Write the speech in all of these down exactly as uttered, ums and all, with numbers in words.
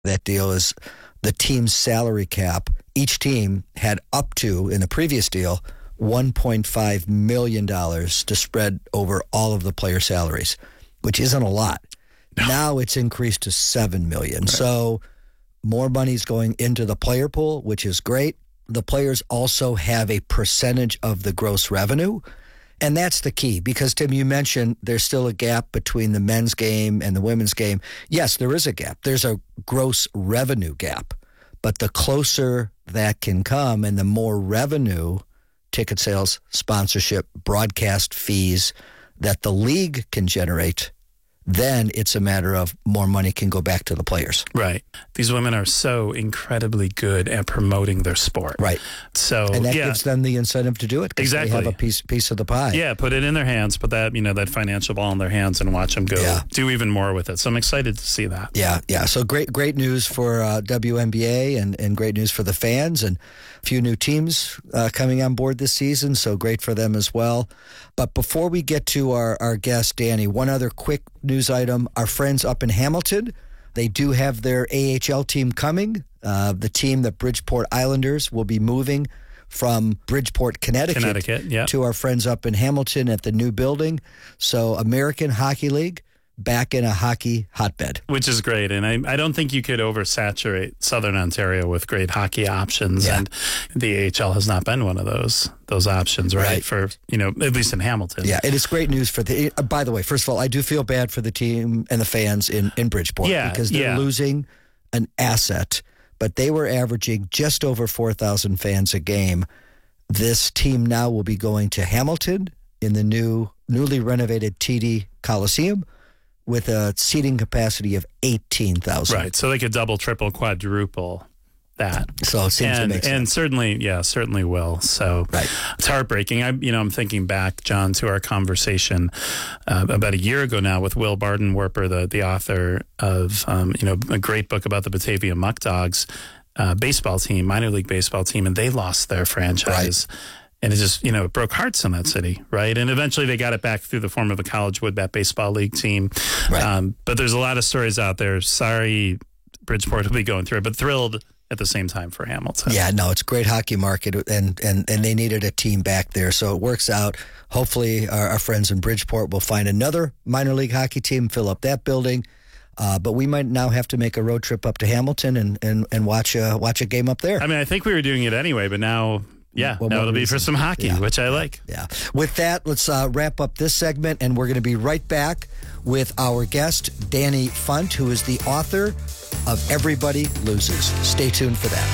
That deal is the team's salary cap. Each team had up to, in the previous deal, one point five million dollars to spread over all of the player salaries, which isn't a lot. No. Now it's increased to seven million dollars. Right. So more money's going into the player pool, which is great. The players also have a percentage of the gross revenue. And that's the key because, Tim, you mentioned there's still a gap between the men's game and the women's game. Yes, there is a gap. There's a gross revenue gap. But the closer that can come and the more revenue, ticket sales, sponsorship, broadcast fees that the league can generate, then it's a matter of more money can go back to the players. Right. These women are so incredibly good at promoting their sport. Right. So and that yeah. gives them the incentive to do it. Exactly. They have a piece piece of the pie. Yeah. Put it in their hands. Put that you know that financial ball in their hands and watch them go yeah. do even more with it. So I'm excited to see that. Yeah. Yeah. So great great news for uh, W N B A and and great news for the fans and a few new teams uh, coming on board this season. So great for them as well. But before we get to our, our guest, Danny, one other quick news item. Our friends up in Hamilton, they do have their A H L team coming. Uh, the team, the Bridgeport Islanders, will be moving from Bridgeport, Connecticut, Connecticut yeah. to our friends up in Hamilton at the new building. So American Hockey League back in a hockey hotbed. Which is great. And I, I don't think you could oversaturate Southern Ontario with great hockey options. Yeah. And the A H L has not been one of those those options, right? Right. For, you know, at least in Hamilton. Yeah, it is great news for the... Uh, by the way, first of all, I do feel bad for the team and the fans in, in Bridgeport yeah, because they're yeah. losing an asset, but they were averaging just over four thousand fans a game. This team now will be going to Hamilton in the new, newly renovated T D Coliseum with a seating capacity of eighteen thousand. Right, so they could double, triple, quadruple that. So it seems and, to make sense. And certainly, yeah, certainly will. So right. It's heartbreaking. I, you know, I'm thinking back, John, to our conversation uh, about a year ago now with Will Bardenwerper, the the author of, um, you know, a great book about the Batavia Muck Dogs uh, baseball team, minor league baseball team, and they lost their franchise. Right. And it just, you know, it broke hearts in that city, right? And eventually they got it back through the form of a College Woodbat Baseball League team. Right. Um, but there's a lot of stories out there. Sorry, Bridgeport will be going through it, but thrilled at the same time for Hamilton. Yeah, no, it's a great hockey market, and, and, and they needed a team back there. So it works out. Hopefully our, our friends in Bridgeport will find another minor league hockey team, fill up that building. Uh, but we might now have to make a road trip up to Hamilton and, and, and watch, a, watch a game up there. I mean, I think we were doing it anyway, but now... Yeah, well, that'll be reason. for some hockey, yeah. which I like. Yeah. With that, let's uh, wrap up this segment, and we're going to be right back with our guest, Danny Funt, who is the author of Everybody Loses. Stay tuned for that.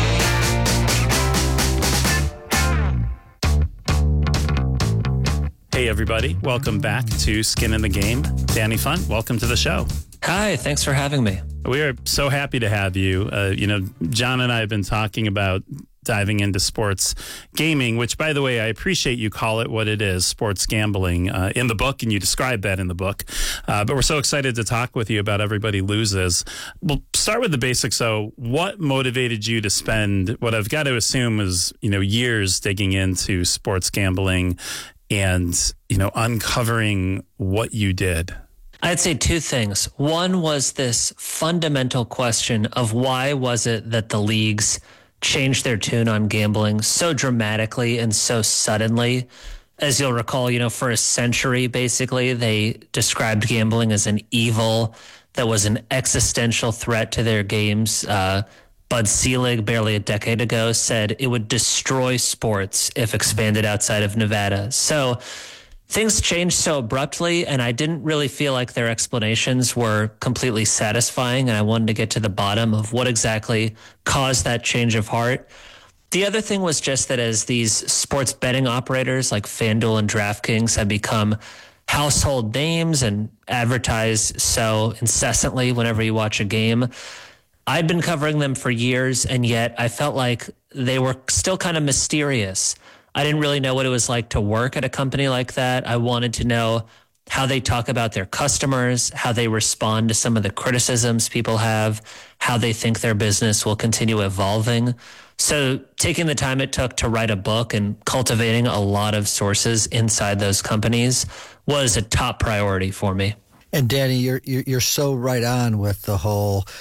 Hey, everybody. Welcome back to Skin in the Game. Danny Funt, welcome to the show. Hi, thanks for having me. We are so happy to have you. Uh, you know, John and I have been talking about diving into sports gaming, which, by the way, I appreciate you call it what it is, sports gambling, uh, in the book, and you describe that in the book. Uh, but we're so excited to talk with you about Everybody Loses. We'll start with the basics. So what motivated you to spend what I've got to assume is, you know, years digging into sports gambling and, you know, uncovering what you did? I'd say two things. One was this fundamental question of why was it that the leagues changed their tune on gambling so dramatically and so suddenly. As you'll recall, you know, for a century, basically, they described gambling as an evil that was an existential threat to their games. Uh, Bud Selig, barely a decade ago, said it would destroy sports if expanded outside of Nevada. So things changed so abruptly, and I didn't really feel like their explanations were completely satisfying, and I wanted to get to the bottom of what exactly caused that change of heart. The other thing was just that as these sports betting operators like FanDuel and DraftKings have become household names and advertise so incessantly whenever you watch a game, I'd been covering them for years, and yet I felt like they were still kind of mysterious. I didn't really know what it was like to work at a company like that. I wanted to know how they talk about their customers, how they respond to some of the criticisms people have, how they think their business will continue evolving. So taking the time it took to write a book and cultivating a lot of sources inside those companies was a top priority for me. And Danny, you're you're so right on with the whole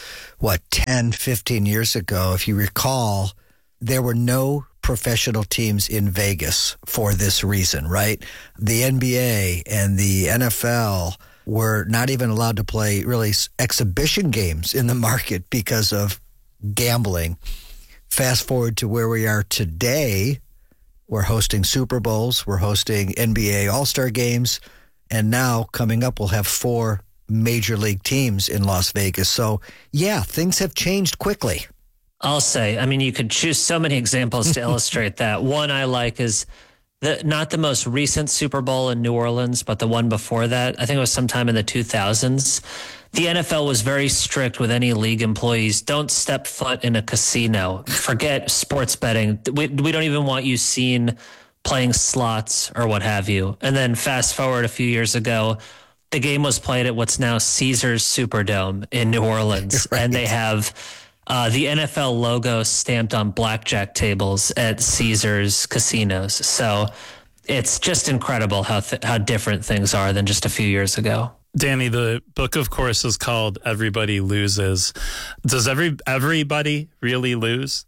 what, ten, fifteen years ago, if you recall, there were no professional teams in Vegas for this reason, right? The N B A and the N F L were not even allowed to play really exhibition games in the market because of gambling. Fast forward to where we are today, we're hosting Super Bowls, we're hosting N B A All-Star games, and now coming up we'll have four major league teams in Las Vegas. So yeah, things have changed quickly. I'll say, I mean, you could choose so many examples to illustrate that. One I like is the not the most recent Super Bowl in New Orleans, but the one before that. I think it was sometime in the two thousands. The N F L was very strict with any league employees. Don't step foot in a casino. Forget sports betting. We, we don't even want you seen playing slots or what have you. And then fast forward a few years ago, the game was played at what's now Caesars Superdome in New Orleans. Right. And they have uh, the N F L logo stamped on blackjack tables at Caesars casinos. So it's just incredible how th- how different things are than just a few years ago. Danny, the book, of course, is called Everybody Loses. Does every everybody really lose?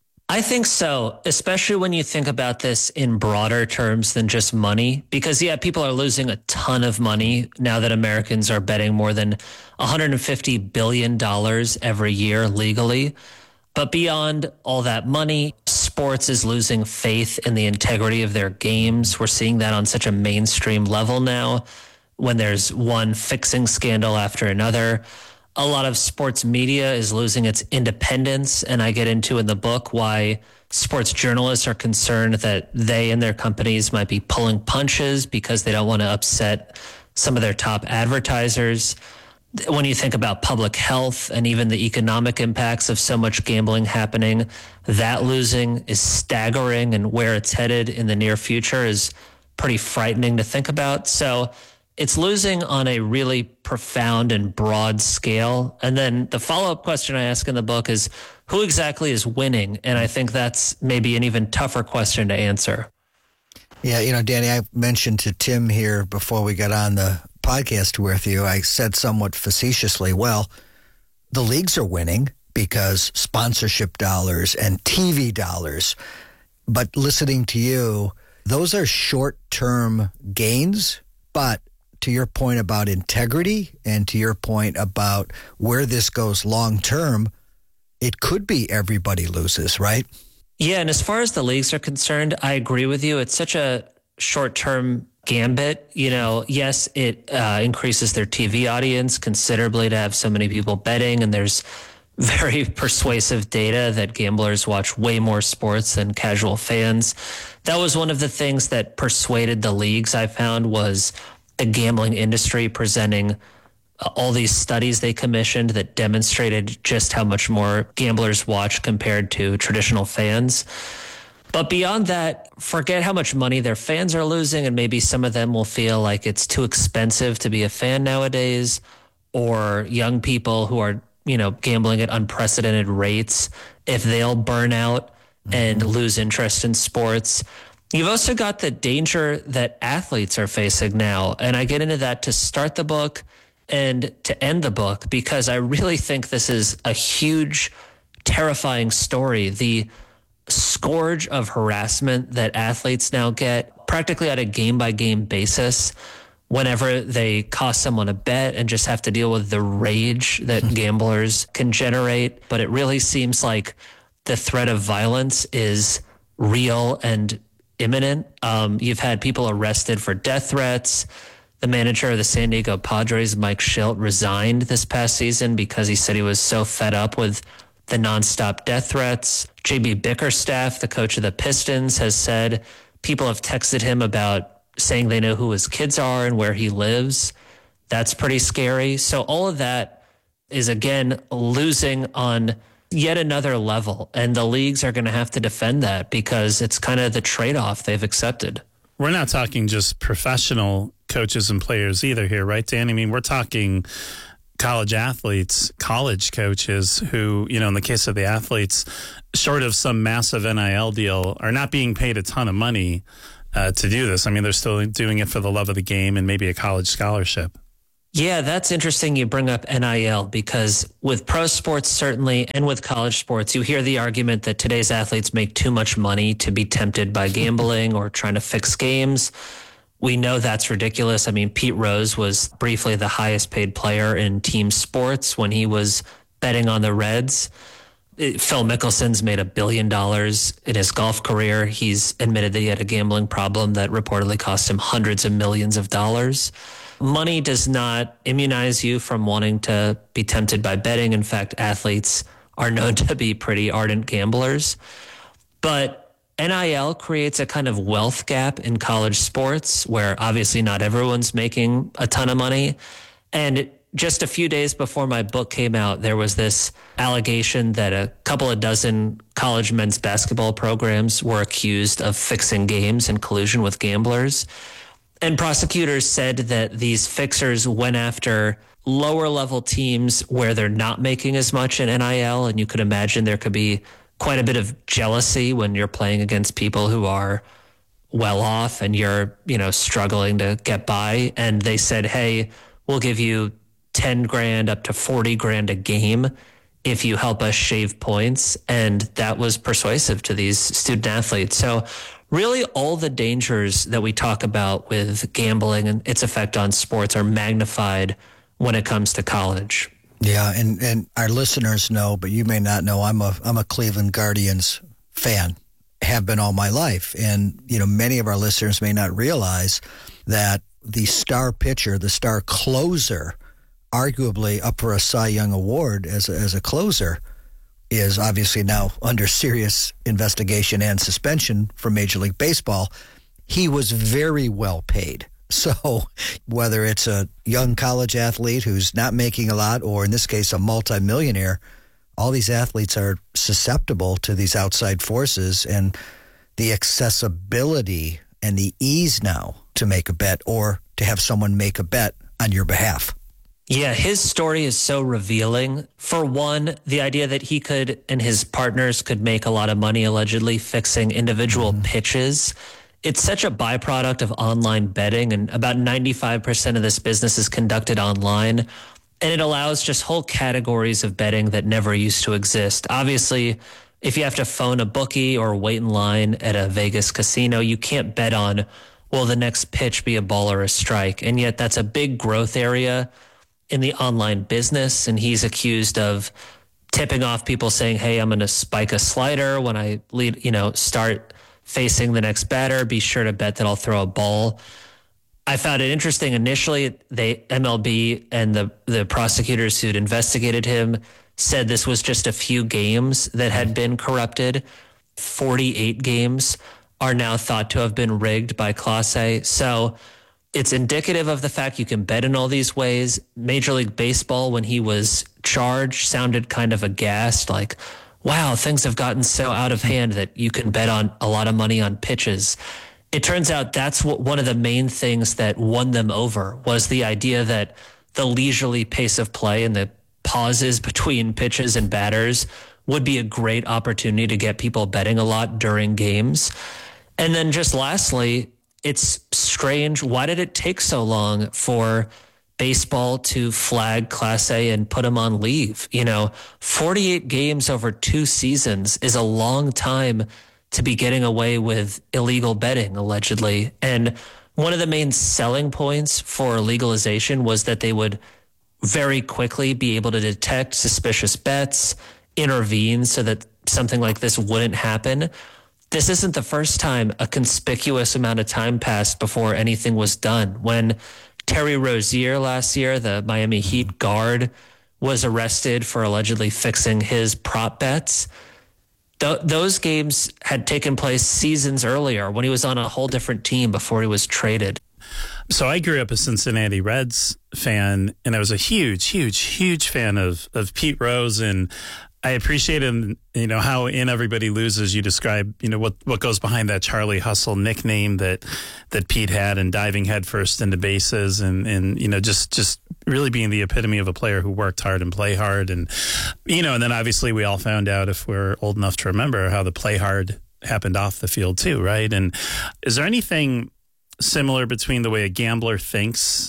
I think so, especially when you think about this in broader terms than just money. Because, yeah, people are losing a ton of money now that Americans are betting more than one hundred fifty billion dollars every year legally. But beyond all that money, sports is losing faith in the integrity of their games. We're seeing that on such a mainstream level now, when there's one fixing scandal after another. A lot of sports media is losing its independence, and I get into in the book why sports journalists are concerned that they and their companies might be pulling punches because they don't want to upset some of their top advertisers. When you think about public health and even the economic impacts of so much gambling happening, that losing is staggering, and where it's headed in the near future is pretty frightening to think about. So it's losing on a really profound and broad scale. And then the follow-up question I ask in the book is, who exactly is winning? And I think that's maybe an even tougher question to answer. Yeah, you know, Danny, I mentioned to Tim here before we got on the podcast with you, I said somewhat facetiously, well, the leagues are winning because sponsorship dollars and T V dollars. But listening to you, those are short-term gains, but to your point about integrity and to your point about where this goes long term, it could be everybody loses, right? Yeah, and as far as the leagues are concerned, I agree with you. It's such a short-term gambit. You know, yes, it uh, increases their T V audience considerably to have so many people betting, and there's very persuasive data that gamblers watch way more sports than casual fans. That was one of the things that persuaded the leagues, I found, was the gambling industry presenting all these studies they commissioned that demonstrated just how much more gamblers watch compared to traditional fans. But beyond that, forget how much money their fans are losing, and maybe some of them will feel like it's too expensive to be a fan nowadays, or young people who are, you know, gambling at unprecedented rates, if they'll burn out mm-hmm. and lose interest in sports. You've also got the danger that athletes are facing now. And I get into that to start the book and to end the book, because I really think this is a huge, terrifying story. The scourge of harassment that athletes now get practically on a game-by-game basis whenever they cost someone a bet, and just have to deal with the rage that gamblers can generate. But it really seems like the threat of violence is real and imminent. Um, you've had people arrested for death threats. The manager of the San Diego Padres, Mike Shildt, resigned this past season because he said he was so fed up with the nonstop death threats. J B Bickerstaff, the coach of the Pistons, has said people have texted him about saying they know who his kids are and where he lives. That's pretty scary. So all of that is, again, losing on yet another level. And the leagues are going to have to defend that, because it's kind of the trade-off they've accepted. We're not talking just professional coaches and players either here, right, Dan? I mean, we're talking college athletes, college coaches who, you know, in the case of the athletes, short of some massive N I L deal, are not being paid a ton of money uh, to do this. I mean, they're still doing it for the love of the game and maybe a college scholarship. Yeah, that's interesting you bring up N I L, because with pro sports, certainly, and with college sports, you hear the argument that today's athletes make too much money to be tempted by gambling or trying to fix games. We know that's ridiculous. I mean, Pete Rose was briefly the highest paid player in team sports when he was betting on the Reds. Phil Mickelson's made a billion dollars in his golf career. He's admitted that he had a gambling problem that reportedly cost him hundreds of millions of dollars. Money does not immunize you from wanting to be tempted by betting. In fact, athletes are known to be pretty ardent gamblers. But N I L creates a kind of wealth gap in college sports where obviously not everyone's making a ton of money. And just a few days before my book came out, there was this allegation that a couple of dozen college men's basketball programs were accused of fixing games in collusion with gamblers. And prosecutors said that these fixers went after lower level teams where they're not making as much in N I L. And you could imagine there could be quite a bit of jealousy when you're playing against people who are well off and you're, you know, struggling to get by. And they said, hey, we'll give you ten grand up to forty grand a game if you help us shave points. And that was persuasive to these student athletes. So really all the dangers that we talk about with gambling and its effect on sports are magnified when it comes to college. Yeah, and, and our listeners know, but you may not know, I'm a I'm a Cleveland Guardians fan, have been all my life. And, you know, many of our listeners may not realize that the star pitcher, the star closer, arguably up for a Cy Young Award as a, as a closer, is obviously now under serious investigation and suspension from Major League Baseball. He was very well paid. So whether it's a young college athlete who's not making a lot, or in this case, a multimillionaire, all these athletes are susceptible to these outside forces, and the accessibility and the ease now to make a bet or to have someone make a bet on your behalf. Yeah, his story is so revealing. For one, the idea that he could and his partners could make a lot of money allegedly fixing individual mm-hmm. pitches. It's such a byproduct of online betting, and about ninety-five percent of this business is conducted online. And it allows just whole categories of betting that never used to exist. Obviously, if you have to phone a bookie or wait in line at a Vegas casino, you can't bet on, will the next pitch be a ball or a strike? And yet that's a big growth area in the online business. And he's accused of tipping off people saying, hey, I'm going to spike a slider when I lead, you know, start facing the next batter. Be sure to bet that I'll throw a ball. I found it interesting. Initially, they M L B and the, the prosecutors who'd investigated him said this was just a few games that had been corrupted. forty-eight games are now thought to have been rigged by Class A. So it's indicative of the fact you can bet in all these ways. Major League Baseball, when he was charged, sounded kind of aghast, like, wow, things have gotten so out of hand that you can bet on a lot of money on pitches. It turns out that's what one of the main things that won them over was the idea that the leisurely pace of play and the pauses between pitches and batters would be a great opportunity to get people betting a lot during games. And then just lastly, it's strange. Why did it take so long for baseball to flag Class A and put him on leave? You know, forty-eight games over two seasons is a long time to be getting away with illegal betting, allegedly. And one of the main selling points for legalization was that they would very quickly be able to detect suspicious bets, intervene so that something like this wouldn't happen. This isn't the first time a conspicuous amount of time passed before anything was done. When Terry Rozier last year, the Miami Heat guard, was arrested for allegedly fixing his prop bets, th- those games had taken place seasons earlier when he was on a whole different team before he was traded. So I grew up a Cincinnati Reds fan, and I was a huge, huge, huge fan of, of Pete Rose, and I appreciate him, you know, how in Everybody Loses you describe, you know, what, what goes behind that Charlie Hustle nickname that that Pete had, and diving headfirst into bases, and, and you know, just, just really being the epitome of a player who worked hard and play hard. And, you know, and then obviously we all found out, if we're old enough to remember, how the play hard happened off the field too, right? And is there anything similar between the way a gambler thinks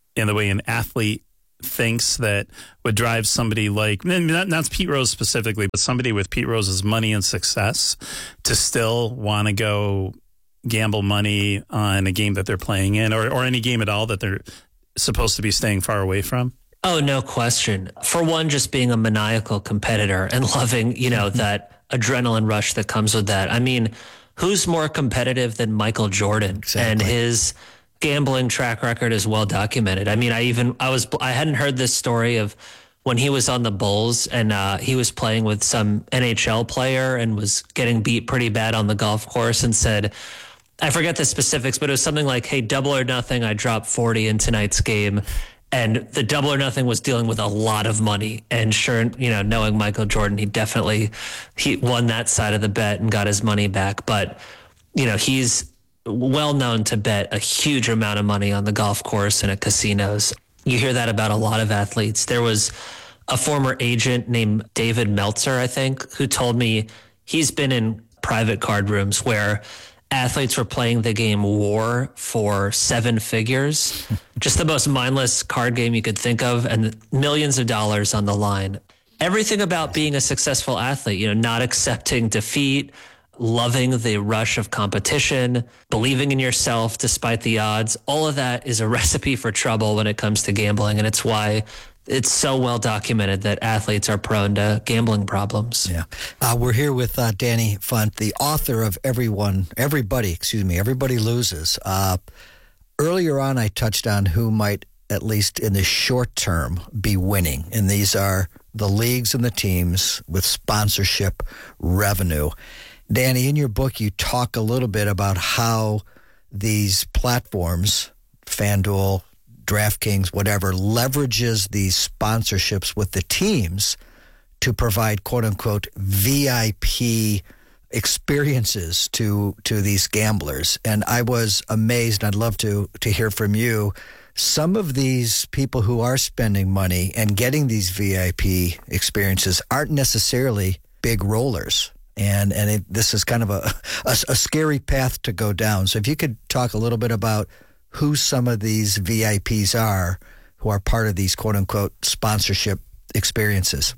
in the way an athlete thinks that would drive somebody like, not, not Pete Rose specifically, but somebody with Pete Rose's money and success to still want to go gamble money on a game that they're playing in, or, or any game at all that they're supposed to be staying far away from? Oh, no question. For one, just being a maniacal competitor and loving, you know, that adrenaline rush that comes with that. I mean, who's more competitive than Michael Jordan? Exactly. And his gambling track record is well documented. I mean, I even, I was, I hadn't heard this story of when he was on the Bulls and uh, he was playing with some N H L player and was getting beat pretty bad on the golf course and said, I forget the specifics, but it was something like, hey, double or nothing, I dropped forty in tonight's game. And the double or nothing was dealing with a lot of money. And sure, you know, knowing Michael Jordan, he definitely, he won that side of the bet and got his money back. But, you know, he's well known to bet a huge amount of money on the golf course and at casinos. You hear that about a lot of athletes. There was a former agent named David Meltzer, I think, who told me he's been in private card rooms where athletes were playing the game War for seven figures, just the most mindless card game you could think of, and millions of dollars on the line. Everything about being a successful athlete, you know, not accepting defeat, loving the rush of competition, believing in yourself despite the odds, all of that is a recipe for trouble when it comes to gambling. And it's why it's so well documented that athletes are prone to gambling problems. Yeah. Uh, we're here with uh, Danny Funt, the author of Everyone, Everybody, excuse me, Everybody Loses. Uh, earlier on, I touched on who might, at least in the short term, be winning. And these are the leagues and the teams with sponsorship revenue. Danny, in your book, you talk a little bit about how these platforms, FanDuel, DraftKings, whatever, leverages these sponsorships with the teams to provide quote unquote V I P experiences to to these gamblers. And I was amazed. I'd love to to hear from you. Some of these people who are spending money and getting these V I P experiences aren't necessarily big rollers. And and it, this is kind of a, a a scary path to go down. So if you could talk a little bit about who some of these V I Ps are who are part of these quote-unquote sponsorship experiences.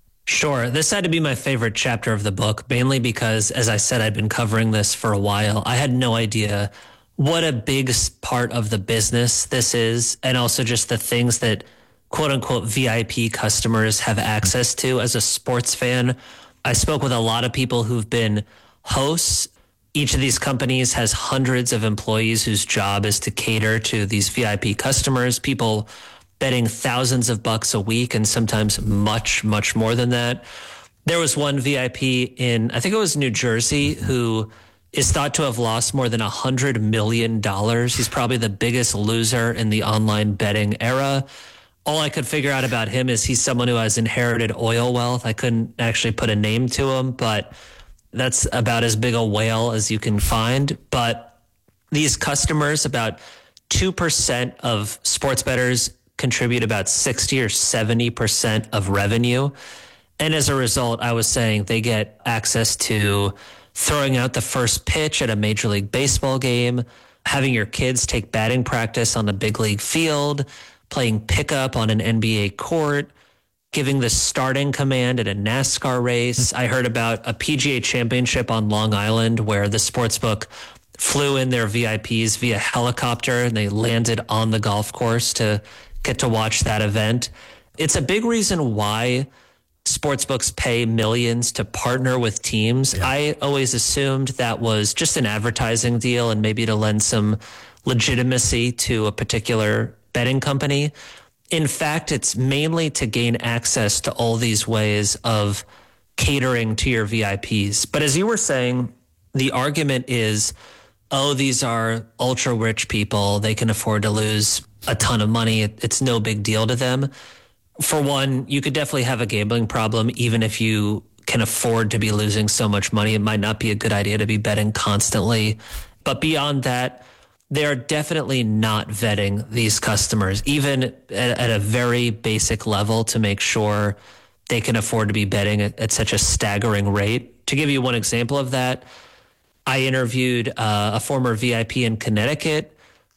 Sure. This had to be my favorite chapter of the book, mainly because, as I said, I'd been covering this for a while. I had no idea what a big part of the business this is, and also just the things that quote-unquote V I P customers have access to. As a sports fan, I spoke with a lot of people who've been hosts. Each of these companies has hundreds of employees whose job is to cater to these V I P customers, people betting thousands of bucks a week and sometimes much, much more than that. There was one V I P in, I think it was New Jersey, who is thought to have lost more than one hundred million dollars. He's probably the biggest loser in the online betting era. All I could figure out about him is he's someone who has inherited oil wealth. I couldn't actually put a name to him, but that's about as big a whale as you can find. But these customers, about two percent of sports bettors contribute about sixty or seventy percent of revenue. And as a result, I was saying they get access to throwing out the first pitch at a Major League Baseball game, having your kids take batting practice on the big league field, playing pickup on an N B A court, giving the starting command at a NASCAR race. I heard about a P G A championship on Long Island where the sportsbook flew in their V I Ps via helicopter and they landed on the golf course to get to watch that event. It's a big reason why sportsbooks pay millions to partner with teams. Yeah. I always assumed that was just an advertising deal and maybe to lend some legitimacy to a particular betting company. In fact, it's mainly to gain access to all these ways of catering to your V I Ps. But as you were saying, the argument is, oh, these are ultra rich people. They can afford to lose a ton of money. It's no big deal to them. For one, you could definitely have a gambling problem even if you can afford to be losing so much money. It might not be a good idea to be betting constantly. But beyond that, they're definitely not vetting these customers, even at, at a very basic level, to make sure they can afford to be betting at, at such a staggering rate. To give you one example of that, I interviewed uh, a former V I P in Connecticut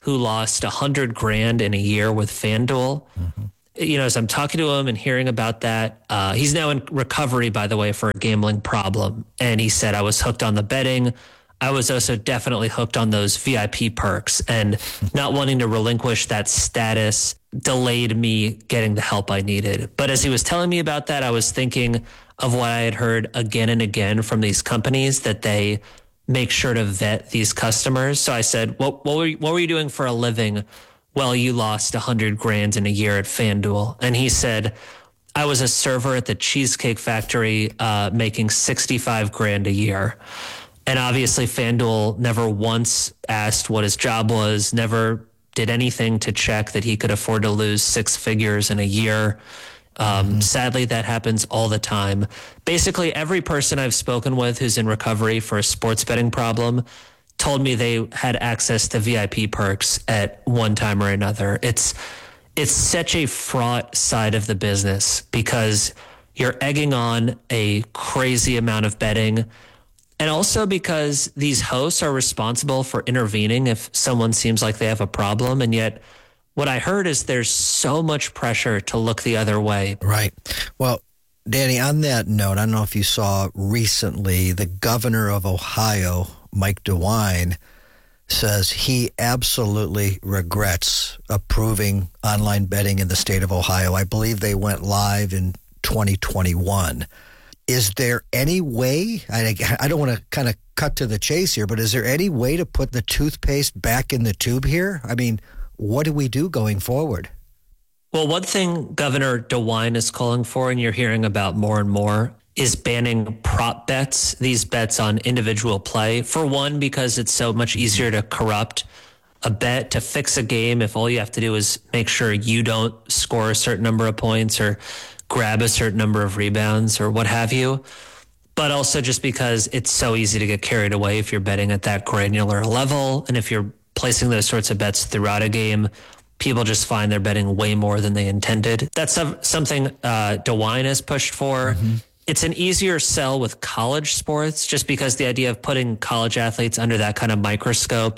who lost a hundred grand in a year with FanDuel. Mm-hmm. You know, as I'm talking to him and hearing about that, uh, he's now in recovery, by the way, for a gambling problem. And he said, I was hooked on the betting. I was also definitely hooked on those V I P perks, and not wanting to relinquish that status delayed me getting the help I needed. But as he was telling me about that, I was thinking of what I had heard again and again from these companies, that they make sure to vet these customers. So I said, what, what, were, you, what were you doing for a living? Well, you lost a hundred grand in a year at FanDuel. And he said, I was a server at the Cheesecake Factory, uh, making sixty-five grand a year. And obviously FanDuel never once asked what his job was, never did anything to check that he could afford to lose six figures in a year. Um, mm-hmm. Sadly, that happens all the time. Basically, every person I've spoken with who's in recovery for a sports betting problem told me they had access to V I P perks at one time or another. It's it's such a fraught side of the business because you're egging on a crazy amount of betting. And also because these hosts are responsible for intervening if someone seems like they have a problem. And yet what I heard is there's so much pressure to look the other way. Right. Well, Danny, on that note, I don't know if you saw recently, the governor of Ohio, Mike DeWine, says he absolutely regrets approving online betting in the state of Ohio. I believe they went live in twenty twenty-one. Is there any way, I, I don't want to kind of cut to the chase here, but is there any way to put the toothpaste back in the tube here? I mean, what do we do going forward? Well, one thing Governor DeWine is calling for, and you're hearing about more and more, is banning prop bets, these bets on individual play. For one, because it's so much easier to corrupt a bet, to fix a game if all you have to do is make sure you don't score a certain number of points or grab a certain number of rebounds or what have you. But also just because it's so easy to get carried away if you're betting at that granular level. And if you're placing those sorts of bets throughout a game, people just find they're betting way more than they intended. That's something uh, DeWine has pushed for. Mm-hmm. It's an easier sell with college sports just because the idea of putting college athletes under that kind of microscope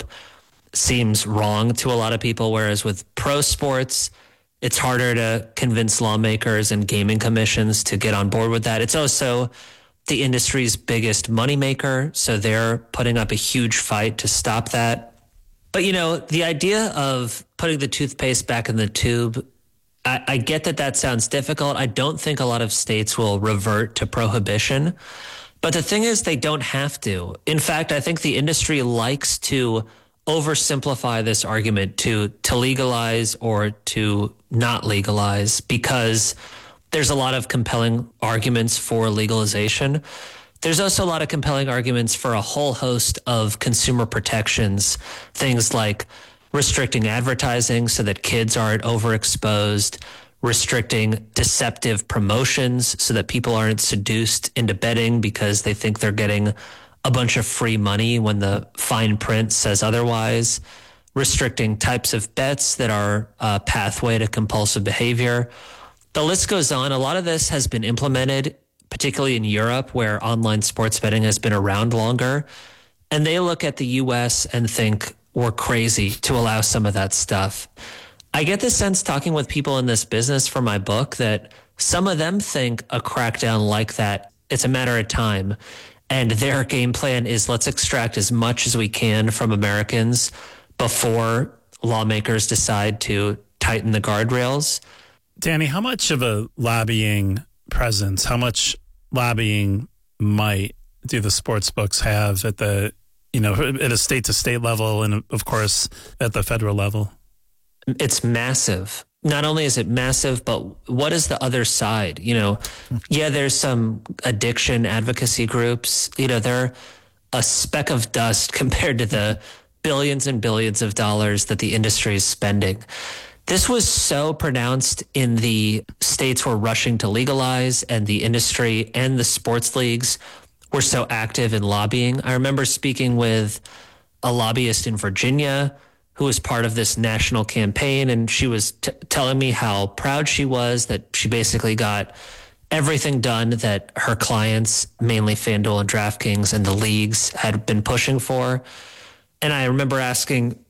seems wrong to a lot of people. Whereas with pro sports, it's harder to convince lawmakers and gaming commissions to get on board with that. It's also the industry's biggest moneymaker, so they're putting up a huge fight to stop that. But, you know, the idea of putting the toothpaste back in the tube, I, I get that that sounds difficult. I don't think a lot of states will revert to prohibition. But the thing is, they don't have to. In fact, I think the industry likes to oversimplify this argument to to legalize or to not legalize because there's a lot of compelling arguments for legalization. There's also a lot of compelling arguments for a whole host of consumer protections, things like restricting advertising so that kids aren't overexposed, restricting deceptive promotions so that people aren't seduced into betting because they think they're getting a bunch of free money when the fine print says otherwise, restricting types of bets that are a pathway to compulsive behavior. The list goes on. A lot of this has been implemented, particularly in Europe, where online sports betting has been around longer. And they look at the U S and think we're crazy to allow some of that stuff. I get the sense talking with people in this business for my book that some of them think a crackdown like that, it's a matter of time. And their game plan is let's extract as much as we can from Americans before lawmakers decide to tighten the guardrails. Danny, how much of a lobbying presence, how much lobbying might do the sports books have at the, you know, at a state to state level and of course at the federal level? It's massive. Not only is it massive, but what is the other side? You know, yeah, there's some addiction advocacy groups. You know, they're a speck of dust compared to the billions and billions of dollars that the industry is spending. This was so pronounced in the states were rushing to legalize, and the industry and the sports leagues were so active in lobbying. I remember speaking with a lobbyist in Virginia who was part of this national campaign, and she was t- telling me how proud she was that she basically got everything done that her clients, mainly FanDuel and DraftKings and the leagues, had been pushing for. And I remember asking,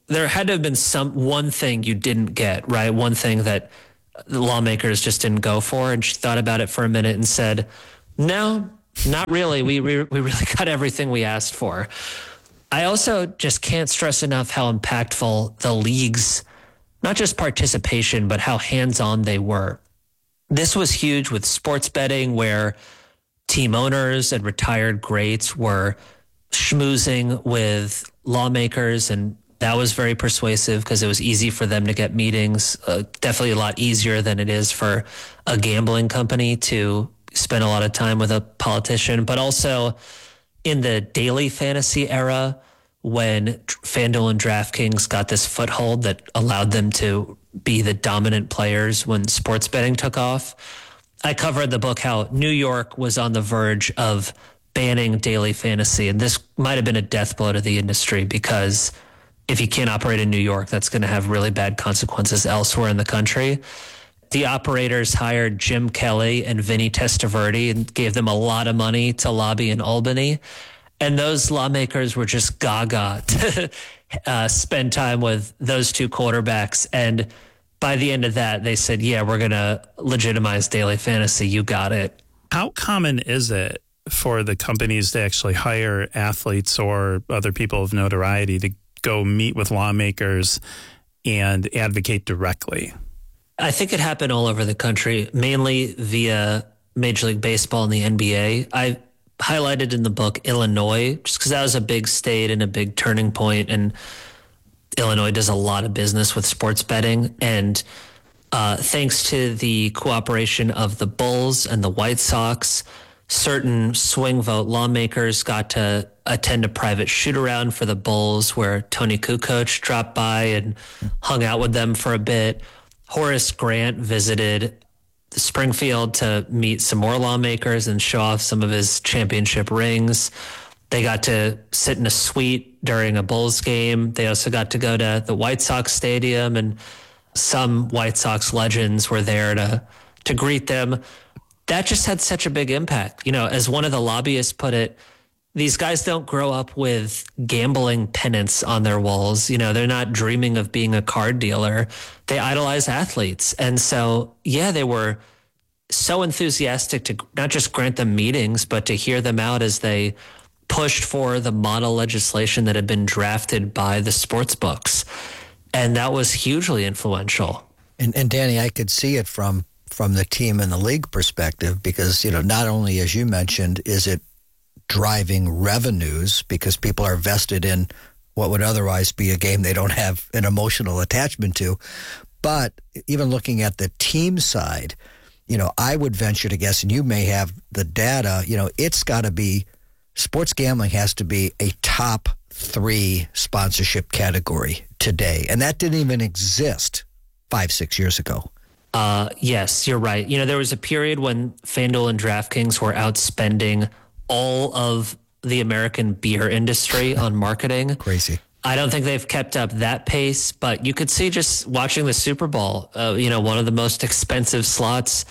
there had to have been some one thing you didn't get, right? One thing that the lawmakers just didn't go for. And she thought about it for a minute and said, no, not really. We, we, we really got everything we asked for. I also just can't stress enough how impactful the league's, not just participation, but how hands-on they were. This was huge with sports betting, where team owners and retired greats were schmoozing with lawmakers, and that was very persuasive because it was easy for them to get meetings, uh, definitely a lot easier than it is for a gambling company to spend a lot of time with a politician. But also in the daily fantasy era, when FanDuel and DraftKings got this foothold that allowed them to be the dominant players when sports betting took off, I covered in the book how New York was on the verge of banning daily fantasy. And this might have been a death blow to the industry, because if you can't operate in New York, that's going to have really bad consequences elsewhere in the country. The operators hired Jim Kelly and Vinny Testaverde and gave them a lot of money to lobby in Albany. And those lawmakers were just gaga to uh, spend time with those two quarterbacks. And by the end of that, they said, yeah, we're going to legitimize daily fantasy. You got it. How common is it for the companies to actually hire athletes or other people of notoriety to go meet with lawmakers and advocate directly? I think it happened all over the country, mainly via Major League Baseball and the N B A. I highlighted in the book Illinois, just because that was a big state and a big turning point, and Illinois does a lot of business with sports betting. And uh, thanks to the cooperation of the Bulls and the White Sox, certain swing vote lawmakers got to attend a private shoot around for the Bulls, where Tony Kukoc dropped by and hung out with them for a bit. Horace Grant visited Springfield to meet some more lawmakers and show off some of his championship rings. They got to sit in a suite during a Bulls game. They also got to go to the White Sox stadium, and some White Sox legends were there to to greet them. That just had such a big impact. You know, as one of the lobbyists put it, these guys don't grow up with gambling pennants on their walls. You know, they're not dreaming of being a card dealer. They idolize athletes. And so, yeah, they were so enthusiastic to not just grant them meetings, but to hear them out as they pushed for the model legislation that had been drafted by the sports books. And that was hugely influential. And, and Danny, I could see it from from the team and the league perspective, because, you know, not only, as you mentioned, is it driving revenues because people are vested in what would otherwise be a game they don't have an emotional attachment to, but even looking at the team side, you know, I would venture to guess, and you may have the data, you know, it's got to be, sports gambling has to be a top three sponsorship category today. And that didn't even exist five, six years ago. Uh, yes, you're right. You know, there was a period when FanDuel and DraftKings were outspending all of the American beer industry on marketing. Crazy. I don't think they've kept up that pace, but you could see just watching the Super Bowl, uh, you know, one of the most expensive slots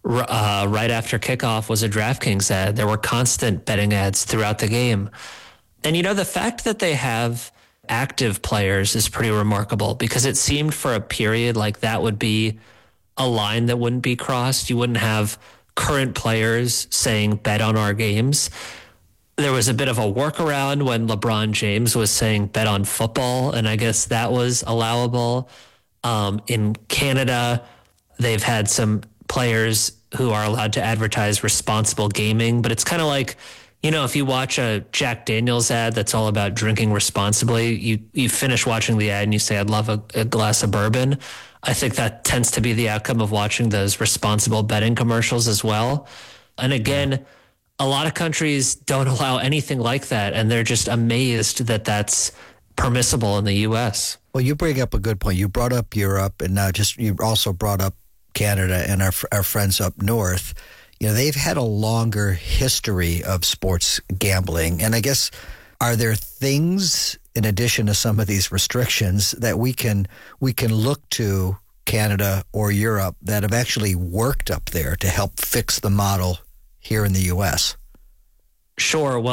uh, right after kickoff was a DraftKings ad. There were constant betting ads throughout the game. And, you know, the fact that they have active players is pretty remarkable, because it seemed for a period like that would be a line that wouldn't be crossed. You wouldn't have current players saying bet on our games. There was a bit of a workaround when LeBron James was saying bet on football, and I guess that was allowable. Um, in Canada, they've had some players who are allowed to advertise responsible gaming, but it's kind of like, you know, if you watch a Jack Daniels ad that's all about drinking responsibly, you, you finish watching the ad and you say, I'd love a, a glass of bourbon. I think that tends to be the outcome of watching those responsible betting commercials as well. And again, a lot of countries don't allow anything like that, and they're just amazed that that's permissible in the U S. Well, you bring up a good point. You brought up Europe, and now just you also brought up Canada and our our friends up north. You know, they've had a longer history of sports gambling, and I guess, are there things in addition to some of these restrictions that we can we can look to Canada or Europe that have actually worked up there to help fix the model here in the U S? Sure. Well,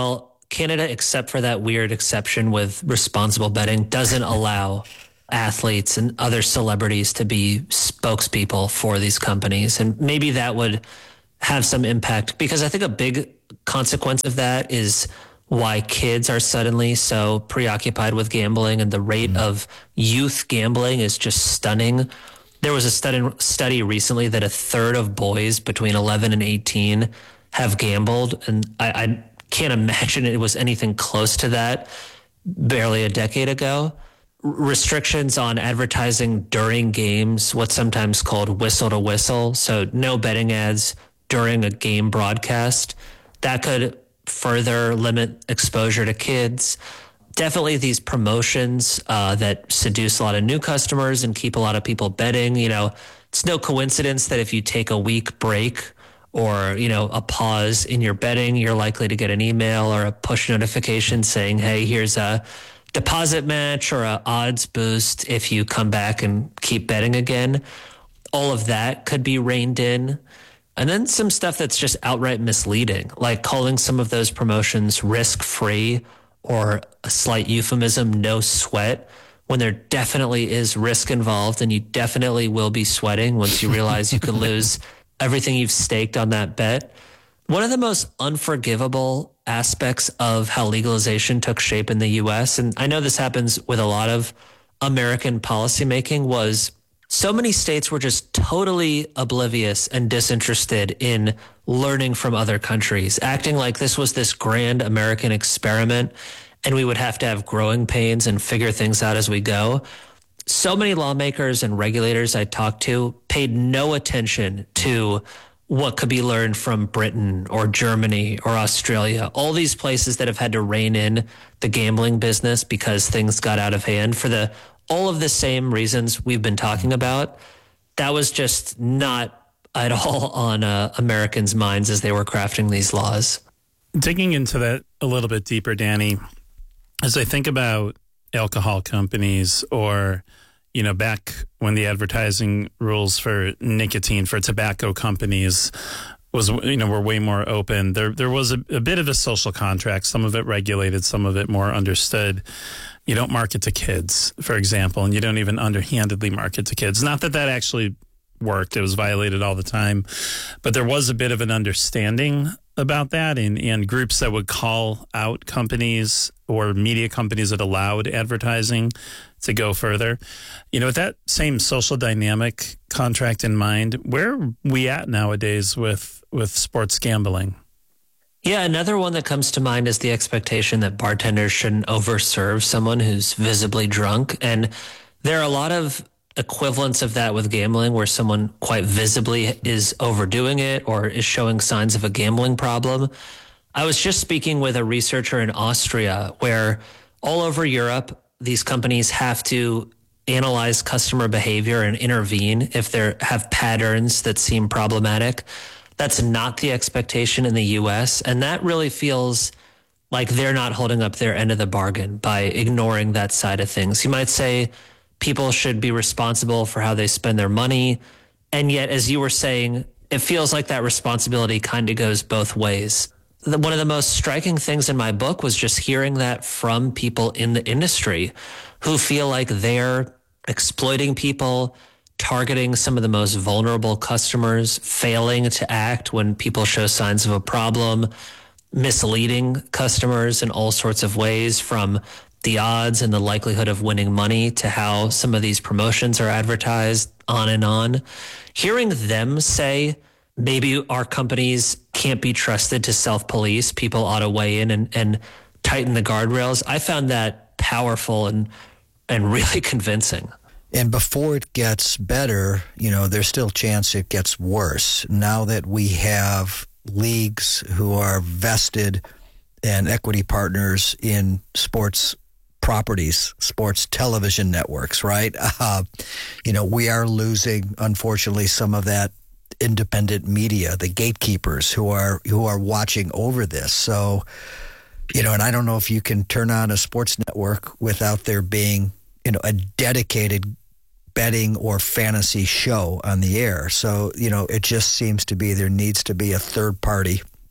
Canada, except for that weird exception with responsible betting, doesn't allow athletes and other celebrities to be spokespeople for these companies. And maybe that would have some impact, because I think a big consequence of that is why kids are suddenly so preoccupied with gambling, and the rate mm-hmm. of youth gambling is just stunning. There was a study, study recently that a third of boys between eleven and eighteen have gambled, and I, I can't imagine it was anything close to that barely a decade ago. Restrictions on advertising during games, what's sometimes called whistle to whistle, so no betting ads during a game broadcast, that could further limit exposure to kids. Definitely these promotions uh, that seduce a lot of new customers and keep a lot of people betting. You know, it's no coincidence that if you take a week break or, you know, a pause in your betting, you're likely to get an email or a push notification saying, hey, here's a deposit match or a odds boost if you come back and keep betting again. All of that could be reined in. And then some stuff that's just outright misleading, like calling some of those promotions risk-free, or a slight euphemism, no sweat, when there definitely is risk involved, and you definitely will be sweating once you realize you could lose everything you've staked on that bet. One of the most unforgivable aspects of how legalization took shape in the U S, and I know this happens with a lot of American policymaking, was so many states were just totally oblivious and disinterested in learning from other countries, acting like this was this grand American experiment and we would have to have growing pains and figure things out as we go. So many lawmakers and regulators I talked to paid no attention to what could be learned from Britain or Germany or Australia, all these places that have had to rein in the gambling business because things got out of hand for the all of the same reasons we've been talking about. That was just not at all on uh, Americans' minds as they were crafting these laws. Digging into that a little bit deeper, Danny, as I think about alcohol companies, or, you know, back when the advertising rules for nicotine for tobacco companies was, you know, were way more open. There, there was a, a bit of a social contract, some of it regulated, some of it more understood. You don't market to kids, for example, and you don't even underhandedly market to kids. Not that that actually worked. It was violated all the time. But there was a bit of an understanding about that, and, and groups that would call out companies or media companies that allowed advertising to go further. You know, with that same social dynamic contract in mind, where are we at nowadays with, with sports gambling? Yeah, another one that comes to mind is the expectation that bartenders shouldn't overserve someone who's visibly drunk. And there are a lot of equivalents of that with gambling, where someone quite visibly is overdoing it or is showing signs of a gambling problem. I was just speaking with a researcher in Austria, where all over Europe, these companies have to analyze customer behavior and intervene if they have patterns that seem problematic. That's not the expectation in the U S, and that really feels like they're not holding up their end of the bargain by ignoring that side of things. You might say people should be responsible for how they spend their money, and yet, as you were saying, it feels like that responsibility kind of goes both ways. The, one of the most striking things in my book was just hearing that from people in the industry who feel like they're exploiting people, targeting some of the most vulnerable customers, failing to act when people show signs of a problem, misleading customers in all sorts of ways, from the odds and the likelihood of winning money to how some of these promotions are advertised, on and on. Hearing them say, maybe our companies can't be trusted to self-police, people ought to weigh in and, and tighten the guardrails, I found that powerful and and really convincing. And before it gets better, you know, there's still a chance it gets worse. Now that we have leagues who are vested and equity partners in sports properties, sports television networks, right? Uh, you know, we are losing, unfortunately, some of that independent media, the gatekeepers who are who are watching over this. So, you know, and I don't know if you can turn on a sports network without there being, you know, a dedicated betting or fantasy show on the air. So, you know, it just seems to be there needs to be a third party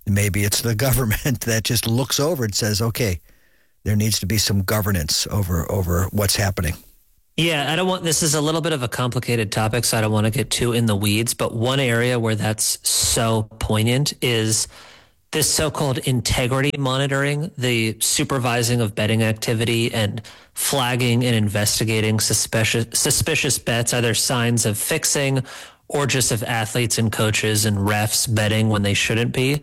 maybe it's the government that just looks over and says, okay, there needs to be some governance over over what's happening. Yeah, I don't want, this is a little bit of a complicated topic, so I don't want to get too in the weeds, but one area where that's so poignant is this so-called integrity monitoring, the supervising of betting activity and flagging and investigating suspicious suspicious bets, either signs of fixing or just of athletes and coaches and refs betting when they shouldn't be.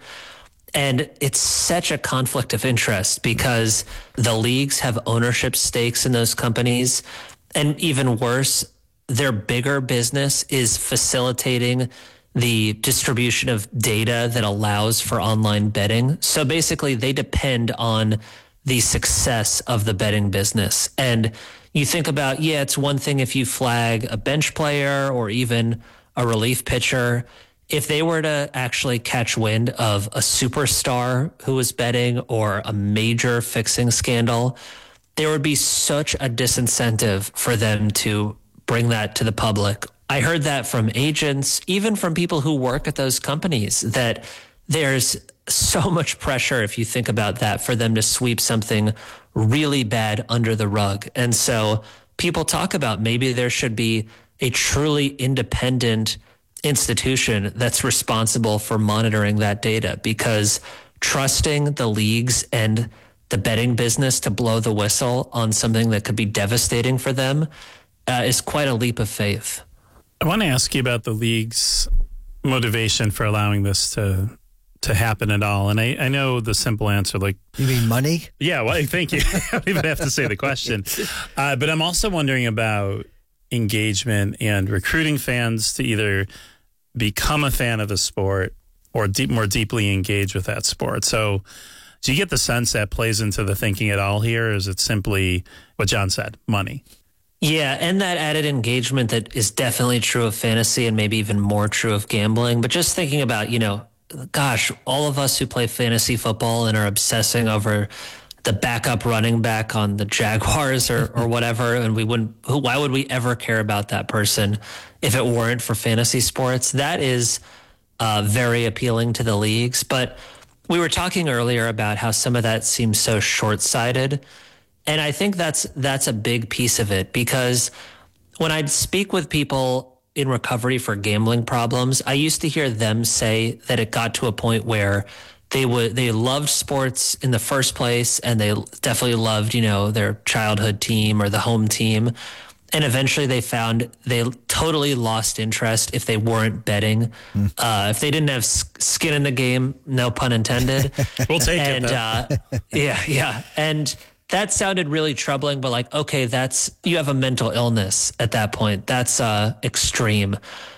And it's such a conflict of interest because the leagues have ownership stakes in those companies. And even worse, their bigger business is facilitating the distribution of data that allows for online betting. So basically, they depend on the success of the betting business. And you think about, yeah, it's one thing if you flag a bench player or even a relief pitcher. If they were to actually catch wind of a superstar who was betting or a major fixing scandal, there would be such a disincentive for them to bring that to the public. I heard that from agents, even from people who work at those companies, that there's so much pressure, if you think about that, for them to sweep something really bad under the rug. And so people talk about maybe there should be a truly independent institution that's responsible for monitoring that data, because trusting the leagues and the betting business to blow the whistle on something that could be devastating for them uh, is quite a leap of faith. I want to ask you about the league's motivation for allowing this to to happen at all. And I, I know the simple answer, like... You mean money? Yeah, well, thank you. I don't even have to say the question. Uh, but I'm also wondering about engagement and recruiting fans to either become a fan of the sport or deep, more deeply engage with that sport. So do you get the sense that plays into the thinking at all here? Or is it simply what John said, money? Yeah, and that added engagement that is definitely true of fantasy and maybe even more true of gambling. But just thinking about, you know, gosh, all of us who play fantasy football and are obsessing over the backup running back on the Jaguars or, or whatever, and we wouldn't, why would we ever care about that person if it weren't for fantasy sports? That is uh, very appealing to the leagues. But we were talking earlier about how some of that seems so short-sighted. And I think that's that's a big piece of it, because when I'd speak with people in recovery for gambling problems, I used to hear them say that it got to a point where they would they loved sports in the first place, and they definitely loved, you know, their childhood team or the home team. And eventually they found they totally lost interest if they weren't betting. Mm. Uh, if they didn't have skin in the game, no pun intended. We'll take and, it, though. uh, yeah, yeah. And that sounded really troubling, but like, okay, that's, you have a mental illness at that point. That's uh, extreme.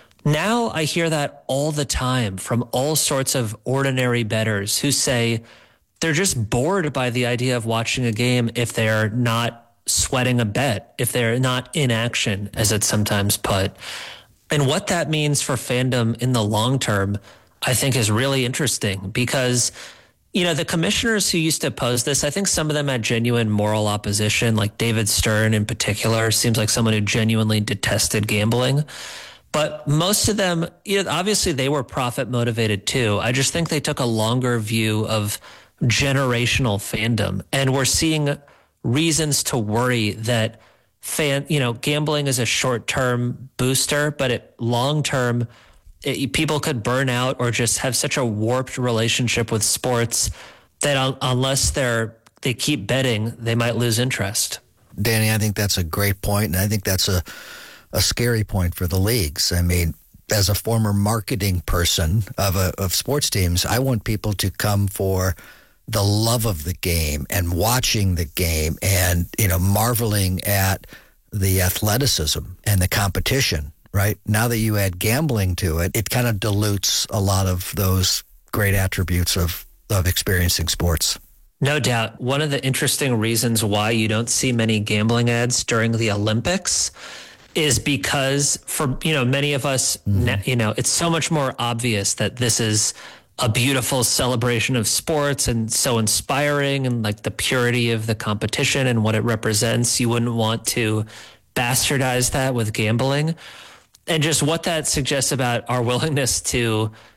Now I hear that all the time from all sorts of ordinary bettors who say they're just bored by the idea of watching a game if they're not sweating a bet, if they're not in action, as it's sometimes put. And what that means for fandom in the long term, I think is really interesting, because you know, the commissioners who used to oppose this, I think some of them had genuine moral opposition, like David Stern in particular, seems like someone who genuinely detested gambling. But most of them, you know, obviously they were profit motivated too. I just think they took a longer view of generational fandom. And we're seeing reasons to worry that fan, you know, gambling is a short-term booster, but it long-term, It, people could burn out or just have such a warped relationship with sports that un- unless they're they keep betting, they might lose interest. Danny, I think that's a great point, and I think that's a a scary point for the leagues. I mean, as a former marketing person of a, of sports teams, I want people to come for the love of the game and watching the game and, you know, marveling at the athleticism and the competition. Right? Now that you add gambling to it, it kind of dilutes a lot of those great attributes of, of experiencing sports. No doubt. One of the interesting reasons why you don't see many gambling ads during the Olympics is because for, you know, many of us, mm-hmm. you know, it's so much more obvious that this is a beautiful celebration of sports and so inspiring, and like the purity of the competition and what it represents. You wouldn't want to bastardize that with gambling. And just what that suggests about our willingness to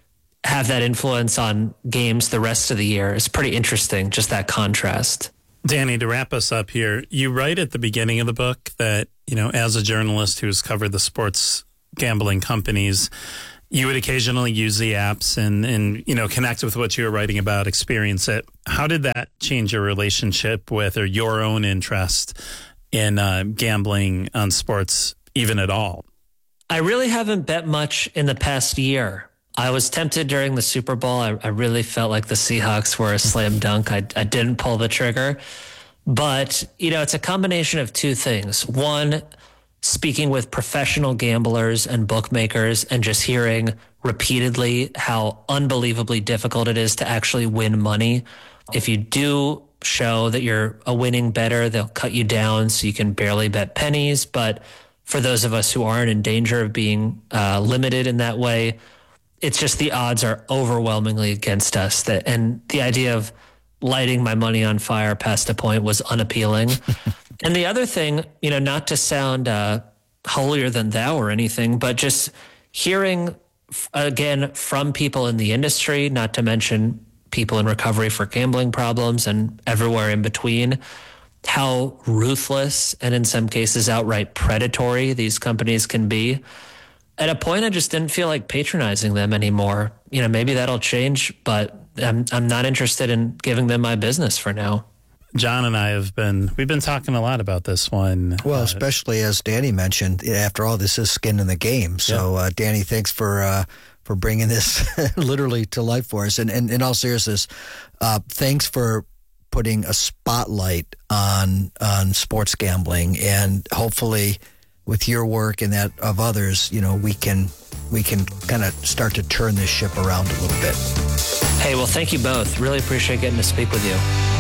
have that influence on games the rest of the year. It's pretty interesting, just that contrast. Danny, to wrap us up here, you write at the beginning of the book that, you know, as a journalist who's covered the sports gambling companies, you would occasionally use the apps and, and, you know, connect with what you were writing about, experience it. How did that change your relationship with or your own interest in uh, gambling on sports, even at all? I really haven't bet much in the past year. I was tempted during the Super Bowl. I, I really felt like the Seahawks were a slam dunk. I, I didn't pull the trigger. But, you know, it's a combination of two things. One, speaking with professional gamblers and bookmakers and just hearing repeatedly how unbelievably difficult it is to actually win money. If you do show that you're a winning bettor, they'll cut you down so you can barely bet pennies. But for those of us who aren't in danger of being uh, limited in that way, it's just the odds are overwhelmingly against us. That and the idea of lighting my money on fire past a point was unappealing. And the other thing, you know, not to sound uh, holier than thou or anything, but just hearing, again, from people in the industry, not to mention people in recovery for gambling problems and everywhere in between, how ruthless and in some cases outright predatory these companies can be. At a point, I just didn't feel like patronizing them anymore. You know, maybe that'll change, but I'm I'm not interested in giving them my business for now. John and I have been, we've been talking a lot about this one. Well, uh, especially as Danny mentioned, after all, this is skin in the game. So, uh, Danny, thanks for uh, for bringing this literally to life for us. And, and in all seriousness, uh, thanks for putting a spotlight on on sports gambling, and hopefully with your work and that of others, you know, we can we can kind of start to turn this ship around a little bit. Hey, well, thank you both. Really appreciate getting to speak with you.